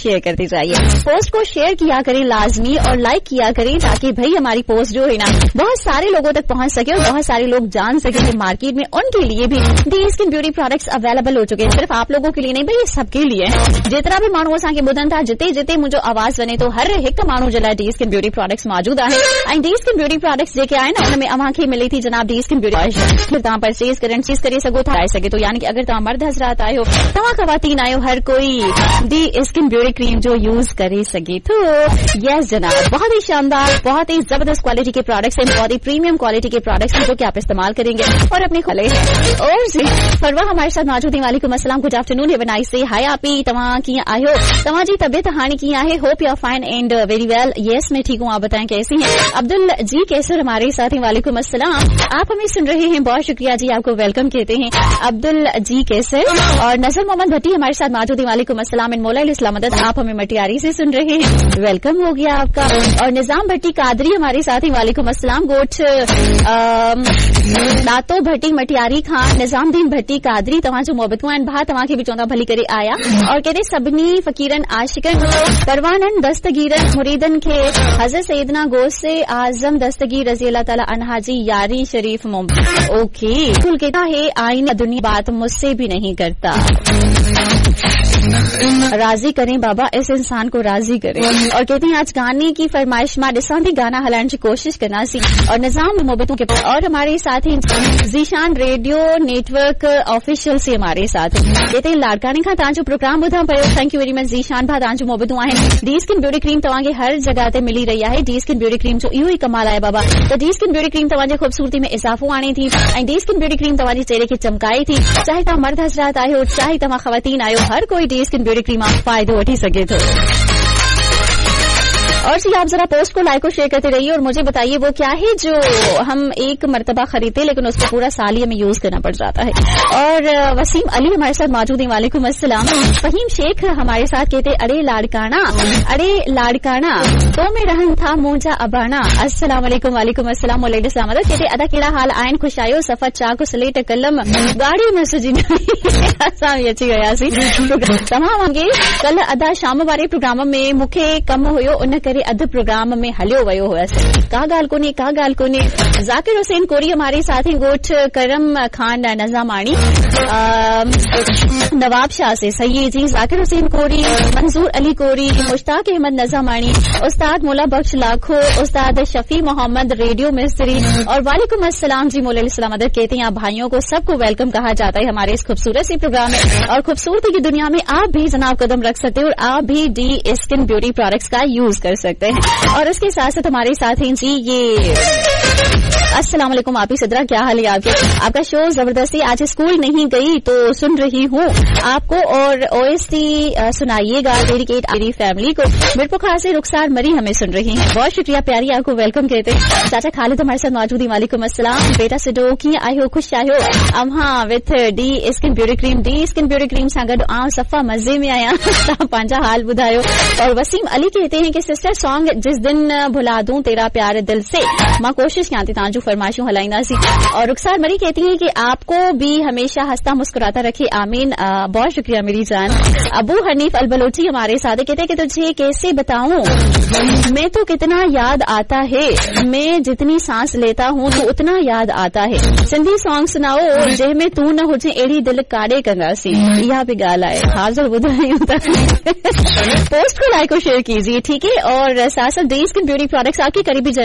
Share करते जाइए, post को शेयर किया करें लाजमी और लाइक किया करें ताकि भाई हमारी पोस्ट जो है ना बहुत सारे लोगों तक पहुंच सके और बहुत सारे लोग जान सके कि मार्केट में उनके लिए भी दी स्किन ब्यूटी प्रोडक्ट्स अवेलेबल हो चुके हैं। सिर्फ आप लोगों के लिए नहीं भाई, ये सबके लिए है। जितना भी माण्हू असांखे ॿुधनि था, जिते जिते मुंहिंजो आवाज़ वञे थो, हर हिकु माण्हू जे लाइ डी स्किन ब्यूटी प्रोडक्ट्स मौजूद आहे। ऐं डी स्किन ब्यूटी प्रोडक्ट्स जेके आहिनि उनमें अव्हांखे मिले थी जनाब डी स्किन ब्यूटी फिर तव्हां परचेज करे सघो था सके तो, यानी कि अगर तव्हां मर्द हज़रात आहियो, तव्हां ख़वातीन आहियो, हर कोई दी स्किन ब्यूटी क्रीम जो यूज करे सके तो। यस जनाब, बहुत ही शानदार, बहुत ही जबरदस्त क्वालिटी के प्रोडक्ट्स हैं, बहुत ही प्रीमियम क्वालिटी के प्रोडक्ट्स हैं जो कि आप इस्तेमाल करेंगे और अपने खुले हैं। और जी फरवा हमारे साथ मौजूद है। वालेकुम अस्सलाम, good afternoon, have a nice day. हाय आपी, तव्हां कीअं आहियो? तव्हां जी तबियत हाणे कीअं आहे? Hope you are fine and very well. Yes मैं ठीक हूँ, आप बताएं कैसी हैं? अब्दुल जी कैसर हमारे साथ हैं। वालेकुम अस्सलाम, आप हमें सुन रहे हैं, बहुत शुक्रिया जी, आपको वेलकम कहते हैं अब्दुल जी कैसर। और नजर मोहम्मद भट्टी हमारे साथ मौजूद है। वालेकुम अस्सलाम एंड मौला इस्लाम मदद, आप हमें मटियारी से सुन रहे हैं, वेलकम हो गया आपका। और निजाम भट्टी कादरी हमारे साथ ही। वालेकुम अस्सलाम, गोठ दातो भट्टी मटियारी खां निजामुद्दीन भट्टी कादरी, तव्हां जो मोहबतूं आहिनि भाउ, तव्हांखे बि चवंदा भली करे आया। और कहते सभिनी फ़कीरन आशिकन परवानन दस्तगीरन मुरीदन खे हज़रत सैयदना गौसे आजम दस्तगीर रज़ी अल्लाह ताला अन्हा जी यारी शरीफ मोहब्बत। ओके, कुल कहता है आईने दुनिया बात मुझसे भी नहीं करता, राजी करें बाबा, इस इंसान को राजी करें। और कहते हैं आज गाने की फरमाइश मां ॾिसां थी, गाना हलाइण की कोशिश करना सी। और निजाम मोहब्बतों के और हमारे साथ ही ज़ीशान रेडियो नेटवर्क ऑफिशियल से हमारे साथ कहते हैं लाड़काने खां तव्हांजो प्रोग्राम ॿुधां पियो। Thank you very much Zeeshan भाउ, तव्हांजो मोहब्बतूं आहिनि। डी स्किन ब्यूटी क्रीम तव्हांखे हर जगह ते मिली रही आहे। डी स्किन ब्यूटी क्रीम जो इहो ई कमाल आहे बाबा। त डी स्किन ब्यूटी क्रीम तव्हांजी खूबसूरती में इज़ाफ़ो आणे थी ऐं डी स्किन ब्यूटी क्रीम तव्हांजे चेहरे खे चमकाए थी। चाहे तव्हां मर्द हज़रात आहियो, चाहे तव्हां ख़वातीन आहियो, हर कोई डी स्किन ब्यूटी क्रीम आप फायदो वठी सके थो। और जी आप जरा पोस्ट को लाइक और शेयर करते रहिए और मुझे बताइए वो क्या है जो हम एक मर्तबा खरीदते लेकिन उसको पूरा साल ही हमें यूज करना पड़ जाता है। और वसीम अली हमारे साथ मौजूद हैं। वालेकुम अस्सलाम। फहीम शेख हमारे साथ कहते अरे लाड़काना तो में रहन था मुंजा अबाना। अस्सलाम वालेकुम। वालेकुम अस्सलाम वालेकुम अस्सलाम। कहते अदा केड़ा हाल आइन, खुश आयो, सफ़र चाक स्लेट कलम गाड़ी में सुजी असां अची वियासीं। तमामु वांगे कल अदा शाम वारे प्रोग्राम में मूंखे कम हुयो, उन करे अध प्रोग्राम में हलियो वियो हुयसि। का ॻाल्हि कोन्हे। ज़ाकिर हुसैन कोरी हमारे साथ हैं, गोठ करम खान नज़ामाणी नवाब शाह से। सही जी, ज़ाकिर हुसैन कोरी, मंजूर अली कोरी, मुश्ताक अहमद नज़ामाणी, उस्ताद मोला बख्श लाखो, उस्ताद शफी मोहम्मद रेडियो मिस्त्री। और वालेकुम अस्सलाम जी, मौला इस्लाम मदद कहते हैं आप भाइयों को सबको वेलकम कहा जाता है हमारे इस खूबसूरत सी प्रोग्राम में। और खूबसूरती की दुनिया में आप भी जनाब कदम रख सकते हो और आप भी डी स्किन ब्यूटी प्रोडक्ट्स का यूज कर सकते हैं। और इसके साथ साथ हमारे साथ हैं जी ये अस्सलाम वालेकुम आपी सदरा, क्या हाल है आपके? आपका शो जबरदस्ती, आज स्कूल नहीं गई तो सुन रही हूँ आपको और ओएसटी सुनाइएगा डेडिकेट मेरी फैमिली को। मिरपुखा से रुखसार मरी हमें सुन रही हैं, बहुत शुक्रिया प्यारी, आपको वेलकम कहते हैं। चाचा खालिद हमारे साथ मौजूद है। वालेकुम अस्सलाम। बेटा सिडो की आयो, खुश आयो? अम्हा with D skin beauty cream, D skin beauty cream सां गॾु आउं सफ़ा मज़े में आया। तव्हां पंहिंजा हाल ॿुधायो। और वसीम अली कहते हैं कि सिस्टर सॉन्ग जिस दिन भुला दूं तेरा प्यार दिल से, मां कोशिश कयां थी तव्हांजूं फरमाइशूं हलाईंदासीं। और रुखसार मरी कहती है कि आपको भी हमेशा हंसता मुस्कुराता रखे, आमीन। बहुत शुक्रिया मेरी जान। अबू हनीफ अलबलोची हमारे साथ कहते हैं कि तुझे कैसे बताऊं मैं तो कितना याद आता है, मैं जितनी सांस लेता हूं तो उतना याद आता है। सिंधी सॉन्ग सुनाओ जंहिंमें तू न हुजे अहिड़ी दिल काॾे कंदासीं, इहा बि ॻाल्हि आहे। हाज़िर ॿुधायूं था। पोस्ट को लाइक और शेयर कीजिए, ठीक है। और साथ साथ डी स्किन ब्यूटी प्रोडक्ट्स आपकी करीबी